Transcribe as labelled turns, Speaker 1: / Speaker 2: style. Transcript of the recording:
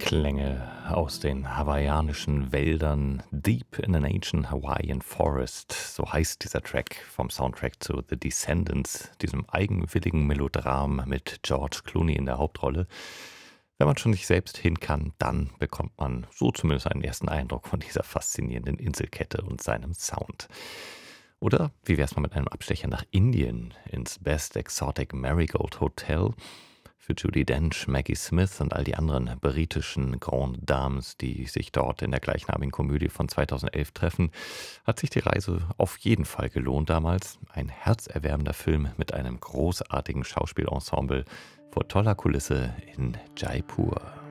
Speaker 1: Klänge aus den hawaiianischen Wäldern, Deep in an Ancient Hawaiian Forest, so heißt dieser Track vom Soundtrack zu The Descendants, diesem eigenwilligen Melodram mit George Clooney in der Hauptrolle. Wenn man schon nicht selbst hin kann, dann bekommt man so zumindest einen ersten Eindruck von dieser faszinierenden Inselkette und seinem Sound. Oder wie wär's mal mit einem Abstecher nach Indien ins Best Exotic Marigold Hotel? Für Judi Dench, Maggie Smith und all die anderen britischen Grandes Dames, die sich dort in der gleichnamigen Komödie von 2011 treffen, hat sich die Reise auf jeden Fall gelohnt damals. Ein herzerwärmender Film mit einem großartigen Schauspielensemble vor toller Kulisse in Jaipur.